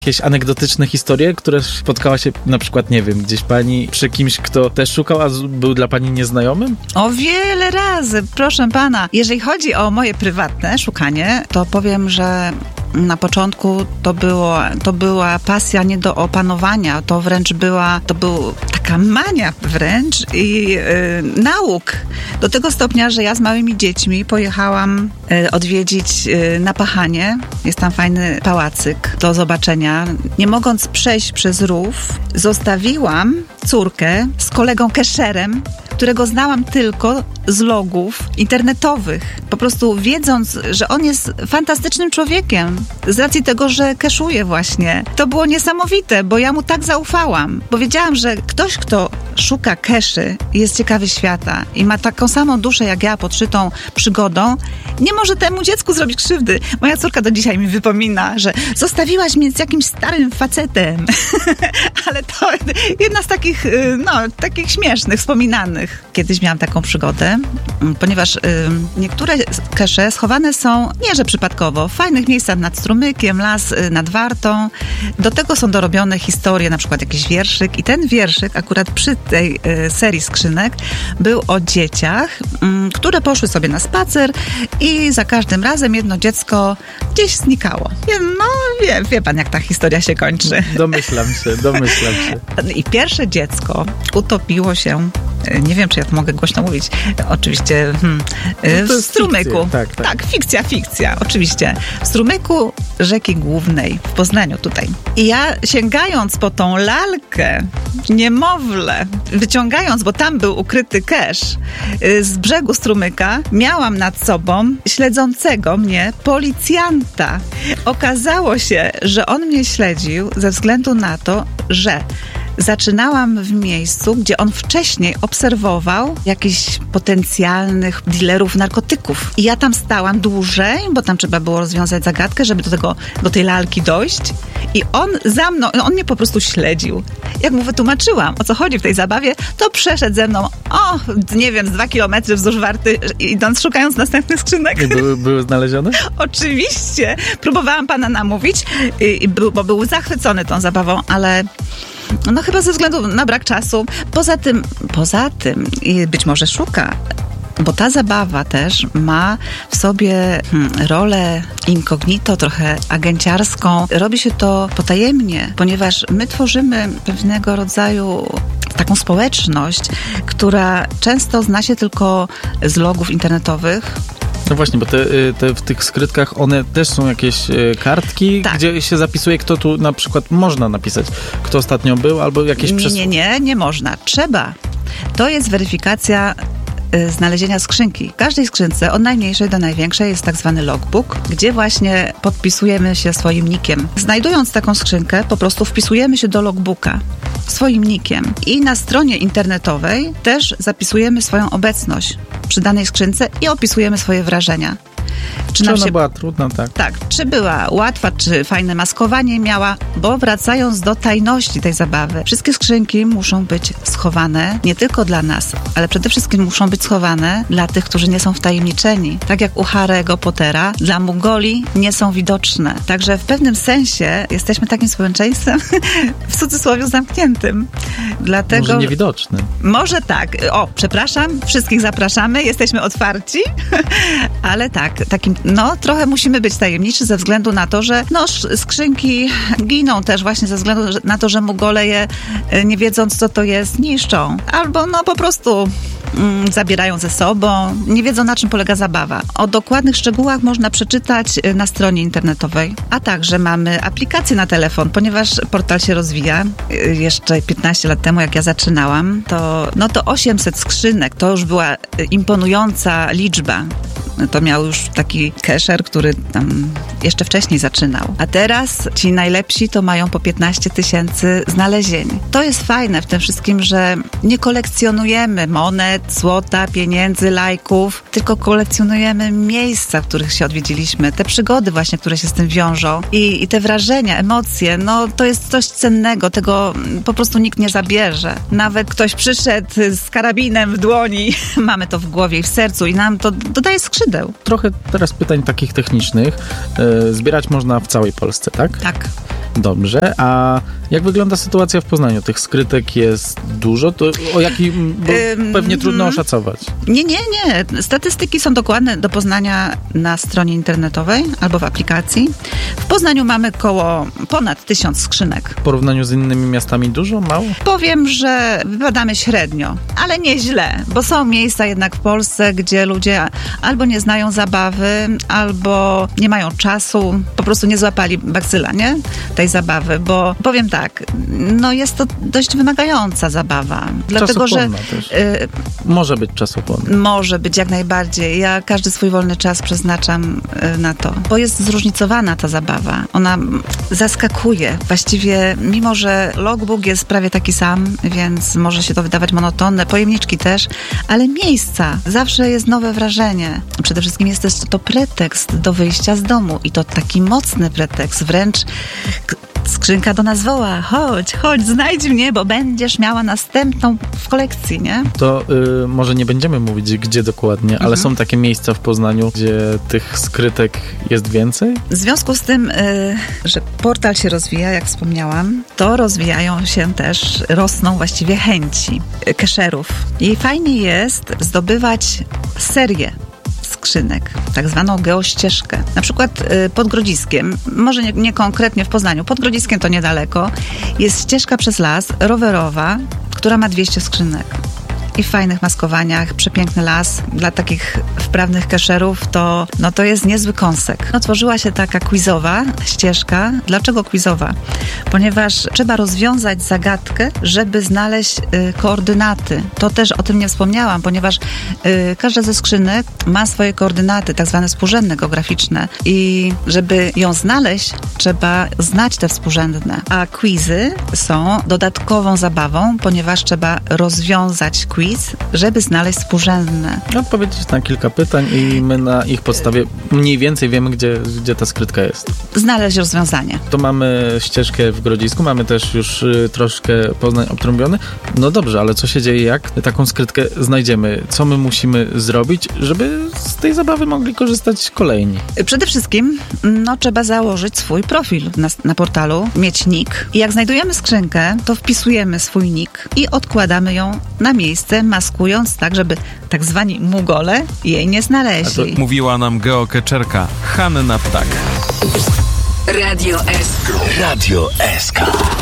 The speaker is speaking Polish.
Jakieś anegdotyczne historie, które spotkała się na przykład, nie wiem, gdzieś pani przy kimś, kto też szukał, a był dla pani nieznajomym? O wiele razy, proszę pana. Jeżeli chodzi o moje prywatne szukanie, to powiem, że na początku to była pasja nie do opanowania, to była taka mania wręcz i nauk. Do tego stopnia, że ja z małymi dziećmi pojechałam odwiedzić Napachanie. Jest tam fajny pałacyk do zobaczenia. Nie mogąc przejść przez rów, zostawiłam córkę z kolegą keszerem, którego znałam tylko z logów internetowych. Po prostu wiedząc, że on jest fantastycznym człowiekiem, z racji tego, że keszuje właśnie. To było niesamowite, bo ja mu tak zaufałam. Bo wiedziałam, że ktoś, kto szuka keszy, jest ciekawy świata i ma taką samą duszę jak ja, podszytą przygodą, nie może temu dziecku zrobić krzywdy. Moja córka do dzisiaj mi wypomina, że zostawiłaś mnie z jakimś starym facetem. Ale to jedna z takich, takich śmiesznych, wspominanych. Kiedyś miałam taką przygodę, ponieważ niektóre kesze schowane są, nie że przypadkowo, w fajnych miejscach nad strumykiem, las nad Wartą. Do tego są dorobione historie, na przykład jakiś wierszyk i ten wierszyk akurat przy tej serii skrzynek był o dzieciach, które poszły sobie na spacer i za każdym razem jedno dziecko gdzieś znikało. Wie pan, jak ta historia się kończy. Domyślam się. I pierwsze dziecko utopiło się, nie wiem, czy ja to mogę głośno mówić, oczywiście w strumyku. Tak, fikcja, oczywiście. W strumyku rzeki Głównej, w Poznaniu tutaj. I ja sięgając po tą lalkę, niemowlę, wyciągając, bo tam był ukryty kesz, z brzegu strumyka, miałam nad sobą śledzącego mnie policjanta. Okazało się, że on mnie śledził ze względu na to, że zaczynałam w miejscu, gdzie on wcześniej obserwował jakichś potencjalnych dealerów narkotyków. I ja tam stałam dłużej, bo tam trzeba było rozwiązać zagadkę, żeby do tej lalki dojść. I on za mną, on mnie po prostu śledził. Jak mu wytłumaczyłam, o co chodzi w tej zabawie, to przeszedł ze mną, z 2 kilometry wzdłuż Warty, idąc, szukając następnych skrzynek. I były znalezione? Oczywiście. Próbowałam pana namówić, bo był zachwycony tą zabawą, ale chyba ze względu na brak czasu. Poza tym i być może szuka, bo ta zabawa też ma w sobie rolę incognito, trochę agenciarską. Robi się to potajemnie, ponieważ my tworzymy pewnego rodzaju taką społeczność, która często zna się tylko z logów internetowych. No właśnie, bo w tych skrytkach one też są jakieś kartki, tak, gdzie się zapisuje, kto tu na przykład można napisać, kto ostatnio był, albo jakieś Nie można. Trzeba. To jest weryfikacja znalezienia skrzynki. W każdej skrzynce, od najmniejszej do największej, jest tak zwany logbook, gdzie właśnie podpisujemy się swoim nickiem. Znajdując taką skrzynkę, po prostu wpisujemy się do logbooka swoim nickiem i na stronie internetowej też zapisujemy swoją obecność przy danej skrzynce i opisujemy swoje wrażenia. Czy ona była trudna, tak? Tak, czy była łatwa, czy fajne maskowanie miała, bo wracając do tajności tej zabawy, wszystkie skrzynki muszą być schowane nie tylko dla nas, ale przede wszystkim muszą być schowane dla tych, którzy nie są wtajemniczeni. Tak jak u Harry'ego Pottera, dla Mugoli nie są widoczne. Także w pewnym sensie jesteśmy takim społeczeństwem w cudzysłowie zamkniętym. Dlatego, może niewidocznym. Może tak. Przepraszam, wszystkich zapraszamy, jesteśmy otwarci, ale tak, trochę musimy być tajemniczy ze względu na to, że skrzynki giną też właśnie ze względu na to, że Mugole je, nie wiedząc co to jest, niszczą. Albo po prostu zabierają ze sobą, nie wiedzą, na czym polega zabawa. O dokładnych szczegółach można przeczytać na stronie internetowej, a także mamy aplikację na telefon, ponieważ portal się rozwija. Jeszcze 15 lat temu, jak ja zaczynałam, to 800 skrzynek, to już była imponująca liczba. To miał już taki casher, który tam jeszcze wcześniej zaczynał. A teraz ci najlepsi to mają po 15 000 znalezień. To jest fajne w tym wszystkim, że nie kolekcjonujemy monet, złota, pieniędzy, lajków, tylko kolekcjonujemy miejsca, w których się odwiedziliśmy, te przygody właśnie, które się z tym wiążą i te wrażenia, emocje, to jest coś cennego, tego po prostu nikt nie zabierze. Nawet ktoś przyszedł z karabinem w dłoni, mamy to w głowie i w sercu i nam to dodaje skrzydeł. Trochę teraz pytań takich technicznych. Zbierać można w całej Polsce, tak? Tak. Dobrze, a jak wygląda sytuacja w Poznaniu? Tych skrytek jest dużo? To o jakim pewnie trudno oszacować. Nie. Statystyki są dokładne do poznania na stronie internetowej albo w aplikacji. W Poznaniu mamy ponad 1000 skrzynek. W porównaniu z innymi miastami dużo, mało? Powiem, że wypadamy średnio, ale nieźle, bo są miejsca jednak w Polsce, gdzie ludzie albo nie znają zabawy, albo nie mają czasu, po prostu nie złapali bakcyla, nie? Tej zabawy, bo powiem tak, jest to dość wymagająca zabawa. Dlatego, że też. Może być czasochłonna. Może być jak najbardziej. Ja każdy swój wolny czas przeznaczam na to, bo jest zróżnicowana ta zabawa. Ona zaskakuje. Właściwie, mimo że logbook jest prawie taki sam, więc może się to wydawać monotonne, pojemniczki też, ale miejsca. Zawsze jest nowe wrażenie. Przede wszystkim jest też to pretekst do wyjścia z domu i to taki mocny pretekst, wręcz skrzynka do nas woła, chodź, znajdź mnie, bo będziesz miała następną w kolekcji, nie? To może nie będziemy mówić, gdzie dokładnie, ale są takie miejsca w Poznaniu, gdzie tych skrytek jest więcej? W związku z tym, że portal się rozwija, jak wspomniałam, to rozwijają się też, rosną właściwie chęci cacherów. I fajnie jest zdobywać serię skrzynek, tak zwaną geościeżkę. Na przykład pod Grodziskiem, może nie konkretnie w Poznaniu, pod Grodziskiem to niedaleko, jest ścieżka przez las rowerowa, która ma 200 skrzynek. I w fajnych maskowaniach, przepiękny las. Dla takich wprawnych cacherów to jest niezły kąsek. Tworzyła się taka quizowa ścieżka. Dlaczego quizowa? Ponieważ trzeba rozwiązać zagadkę, żeby znaleźć koordynaty. To też o tym nie wspomniałam, ponieważ każda ze skrzynek ma swoje koordynaty, tak zwane współrzędne geograficzne. I żeby ją znaleźć, trzeba znać te współrzędne. A quizy są dodatkową zabawą, ponieważ trzeba rozwiązać quiz, żeby znaleźć współrzędne. Odpowiedzieć na kilka pytań i my na ich podstawie mniej więcej wiemy, gdzie ta skrytka jest. Znaleźć rozwiązanie. To mamy ścieżkę w Grodzisku, mamy też już troszkę Poznań obtrąbiony. No dobrze, ale co się dzieje, jak taką skrytkę znajdziemy? Co my musimy zrobić, żeby z tej zabawy mogli korzystać kolejni? Przede wszystkim trzeba założyć swój profil na portalu, mieć nick. I jak znajdujemy skrzynkę, to wpisujemy swój nick i odkładamy ją na miejsce, maskując tak, żeby tak zwani mugole jej nie znaleźli. Mówiła nam geocacherka Hanna Ptak. Radio SK.